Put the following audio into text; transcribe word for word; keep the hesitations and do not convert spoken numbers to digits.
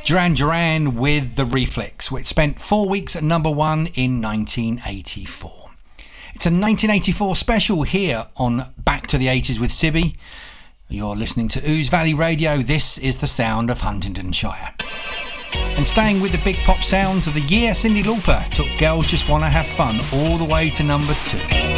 Duran Duran with The Reflex, which spent four weeks at number one in nineteen eighty-four. It's a nineteen eighty-four special here on Back to the eighties with Sibby. You're listening to Ouse Valley Radio. This is the sound of Huntingdonshire. And staying with the big pop sounds of the year, Cyndi Lauper took Girls Just Wanna Have Fun all the way to number two.